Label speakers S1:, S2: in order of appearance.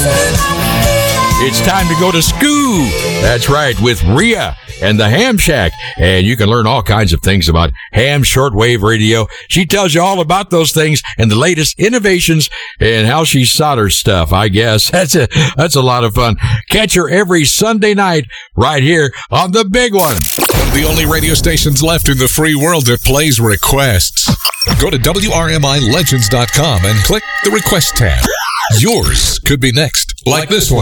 S1: It's time to go to school. That's right, with Rhea and the Ham Shack. And you can learn all kinds of things about ham shortwave radio. She tells you all about those things and the latest innovations and how she solders stuff, I guess. That's a lot of fun. Catch her every Sunday night right here on The Big One.
S2: One of the only radio stations left in the free world that plays requests. Go to WRMILegends.com and click the request tab. Yours could be next, like this one.